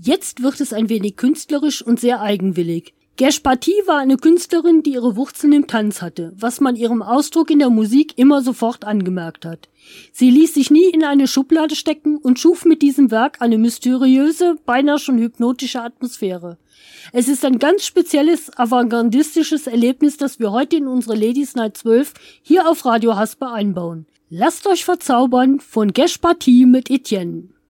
Jetzt wird es ein wenig künstlerisch und sehr eigenwillig. Gersh Pati war eine Künstlerin, die ihre Wurzeln im Tanz hatte, was man ihrem Ausdruck in der Musik immer sofort angemerkt hat. Sie ließ sich nie in eine Schublade stecken und schuf mit diesem Werk eine mysteriöse, beinahe schon hypnotische Atmosphäre. Es ist ein ganz spezielles, avantgardistisches Erlebnis, das wir heute in unsere Ladies Night 12 hier auf Radio Hasper einbauen. Lasst euch verzaubern von Gersh Pati mit Etienne.